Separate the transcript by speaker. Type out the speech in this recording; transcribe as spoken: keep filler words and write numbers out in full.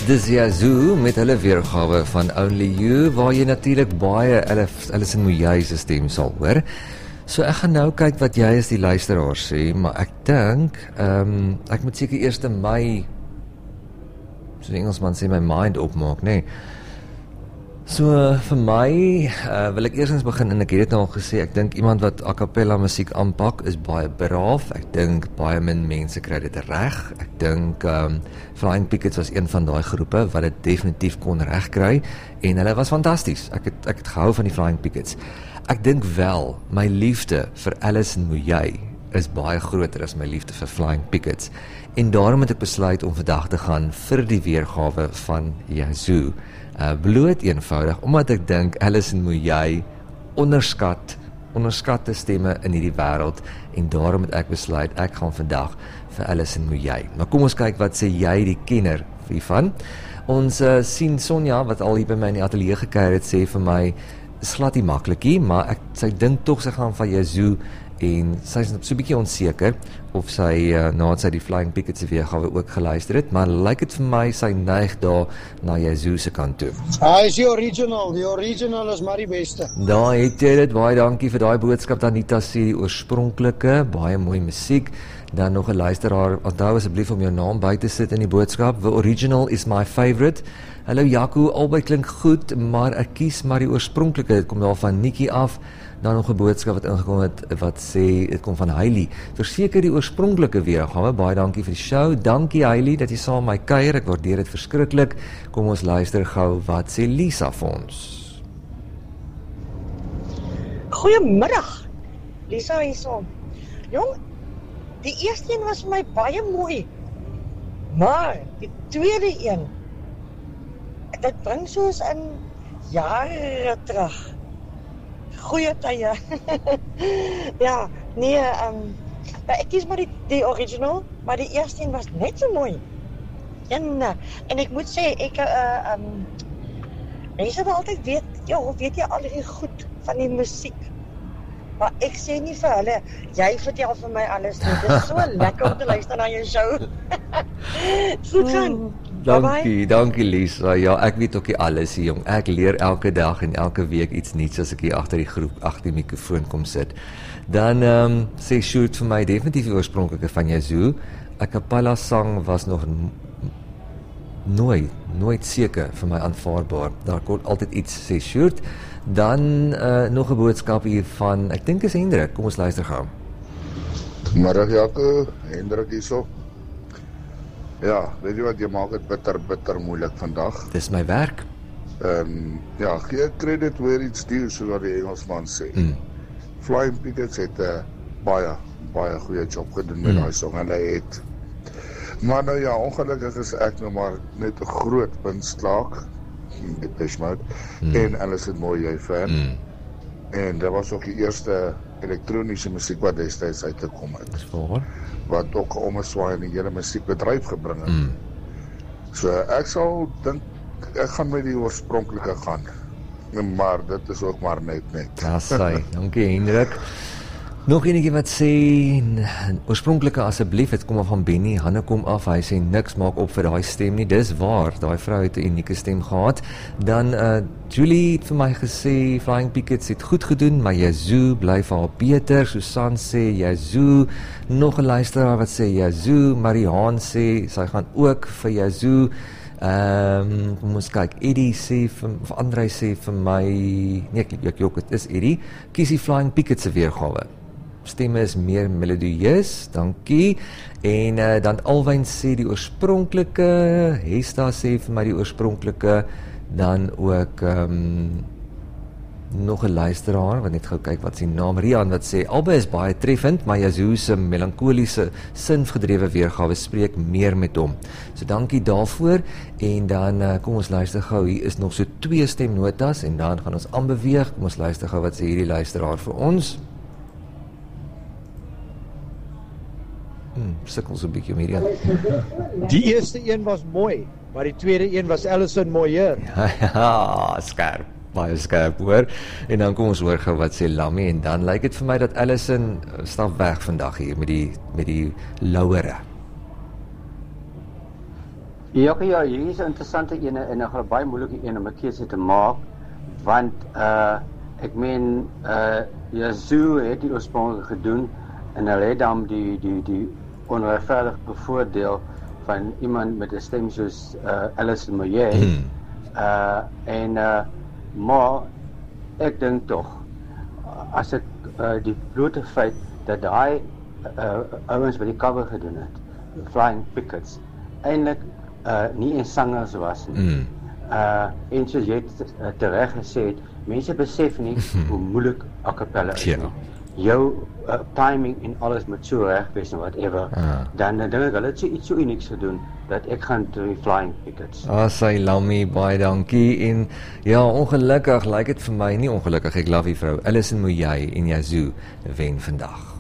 Speaker 1: Dis Yazoo met hulle weergawe van Only You, waar jy natuurlik baie Alison Moyet se stem sal hoor. So ek gaan nou kyk wat jy as die luisteraar sê, maar ek dink, um, ek moet seker eers my, so die Engelsman sê, my mind opmaak, nee. So vir my, uh, wil ek eerstens begin, en ek het dit nou al gesê, ek dink iemand wat a cappella musiek aanpak is baie braaf, ek dink baie min mense kry dit reg, ek dink um, Flying Pickets was een van daai groepe wat dit definitief kon reg kry, en hulle was fantasties, ek het, ek het gehou van die Flying Pickets. Ek dink wel, my liefde vir Alison Moyet is baie groter as my liefde vir Flying Pickets, en daarom het ek besluit om vandag te gaan vir die weergawe van Yazoo. Uh, bloot eenvoudig, omdat ek dink Alison Moyet onderskat, onderskatte stemme in hierdie wêreld, en daarom het ek besluit, ek gaan vandag vir Alison Moyet. Maar kom ons kyk wat sê jy, die kenner hiervan. Ons uh, sien Sonja, wat al hier by my in die atelier gekuier het, sê vir my, is glad nie maklikie, maar ek, sy dink toch sy gaan van Yazoo, en sy is so 'n bietjie onseker of sy uh, nadat sy die Flying Pickets se weergawe ook geluister het, maar lyk dit vir my sy neig daar na Yazoo se kant toe.
Speaker 2: Ah, is die original, die original is maar die beste.
Speaker 1: Daar het jy dit, baie dankie vir daai boodskap, Anita sê die oorspronklike, baie mooi musiek. Dan nog 'n luisteraar, onthou asseblief om jou naam by te sit in die boodskap. The original is my favorite. Hallo Jaco, albei klink goed, maar ek kies maar die oorspronklike. Dit kom daar van Nikki af. Dan nog 'n boodskap wat ingekom het wat sê dit kom van Hailey. Verseker die oorspronklike weergawe. Baie dankie vir die show. Dankie Hailey dat jy saam met my kuier. Ek waardeer dit verskriklik. Kom ons luister gou wat sê Lisa vir ons.
Speaker 3: Goeiemiddag. Lisa hierso. Jong, die eerste een was vir my baie mooi. Maar die tweede een, dit bring soos in jare terug. Goeie tye. Ja, nee, um, ek kies maar die, die original, maar die eerste een was net so mooi. En, uh, en ek moet sê, ek, uh, um, mense wil altyd weet, ja, weet jy al die goed van die musiek? Maar ek sê nie vir hulle, jy vertel vir my alles nie, dit is so lekker om te luister na jou show. Goed gaan.
Speaker 1: Dankie, dankie Lisa. Ja, ek weet ook nie alles hier, jong. Ek leer elke dag en elke week iets niets as ek hier agter die groep, agter die mikrofoon kom sit. Dan um, sê Sjoerd vir my definitief die oorspronklike van Yazoo. A cappella sang was nog nooit, nooit seker vir my aanvaarbaar. Daar kon altyd iets, sê Sjoerd. Dan uh, nog 'n boodskap hier van, ek dink is Hendrik. Kom ons luister gou.
Speaker 4: Middag Jaco, Hendrik hierso. Ja, weet jy wat, jy maak het bitter, bitter moeilik vandag.
Speaker 1: Dis my werk.
Speaker 4: Um, ja, gee credit where it's due, so wat die Engelsman sê. Mm. Flying Pickets het 'n uh, baie, baie goeie job gedoen met mm. die song, en hy het. Maar nou ja, ongelukkig is ek nou maar net 'n groot puntslaak, met Peshmode, mm. en Alison Moyet fan. Mm. En dit was ook die eerste elektroniese musiek wat destyds uitgekom het.
Speaker 1: Dis waar.
Speaker 4: Wat ook omswaai in die hele musiekbedryf gebring het. Mm. So ek sal dink, ek gaan met die oorspronklike gaan. Maar dit is ook maar net net.
Speaker 1: Ja, sy. Dankie Hendrik. Nog enetjie wat sê, oorspronklike asseblief, het kom af van Benny, Hanne kom af, hy sê niks maak op vir daai stem nie, dis waar, daai vrou het 'n unieke stem gehad. Dan, uh, Julie het vir my gesê, Flying Pickets het goed gedoen, maar Yazoo bly vir haar beter, Susan sê Yazoo, nog 'n luisteraar wat sê Yazoo, Marihaan sê, sy gaan ook vir Yazoo, Ehm, um, kom ons kyk, Eddie sê, vir, of Andrei sê vir my, nee, ek, ek jok, het is Eddie, kies die Flying Pickets se weergawe. Stemme is meer melodieus, dankie. En uh, dan Alwyn sê die oorspronklike, Hesta sê vir my die oorspronklike, dan ook um, nog 'n luisteraar, wat net gou kyk wat sy naam, Rian, wat sê, albei is baie treffend, maar Yazoo se melankoliese, sinvgedrewe weergawe spreek meer met hom. So dankie daarvoor, en dan uh, kom ons luister gou, hier is nog so twee stemnotas, en dan gaan ons aanbeweeg, kom ons luister gou wat sê hierdie luisteraar vir ons. Hmm, sukkel so 'n bietjie om hierdie aan.
Speaker 2: Die eerste een was mooi, maar die tweede een was Alison Moyet.
Speaker 1: Ja, ja, skerp, baie skerp hoor. En dan kom ons hoor gou wat sê Lammy, en dan lyk dit vir my dat Alison stap weg vandag hier met die met die louere.
Speaker 5: Ja, ja, hier is 'n interessante een en 'n baie moeilike een om 'n keuse te maak, want uh ek meen uh Yazoo het dit oorspronklik gedoen en hulle het dan die die die onregverdige bevoordeel van iemand met 'n stem soos uh Alison Moyet. Hmm. Uh en uh maar ek dink tog as ek uh, die blote feit dat daai uh, ouens wat die cover gedoen het, Flying Pickets, eintlik uh, nie eens sangers was nie. Mm. Uh, en soos jy uh, tereg gesê het, mense besef nie hoe moeilik a cappella is nie. Jou uh, timing en alles moet so reg wees en whatever, ah. dan uh, dink ek hulle het so iets so unieks gedoen, dat ek gaan to die Flying Pickets.
Speaker 1: Ah, sy Lammy, baie dankie, en ja, ongelukkig, lyk like dit vir my, nie ongelukkig, ek love die vrou, Alison Moyet en Yazoo wen vandag.